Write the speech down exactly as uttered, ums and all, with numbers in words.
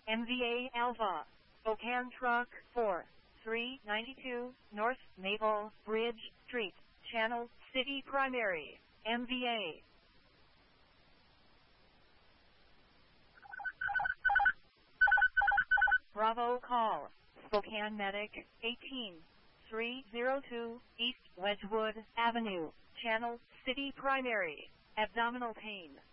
M V A Alpha. Spokane Truck four three ninety-two North Maple Bridge Street, Channel City Primary, M V A. Bravo call. Spokane Medic eighteen three oh two East Wedgwood Avenue, Channel City Primary. Abdominal pain.